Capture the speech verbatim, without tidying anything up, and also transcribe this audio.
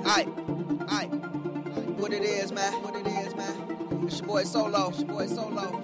Aight, aight, what it is, man? What it is, man? It's your boy Solo. It's your boy Solo.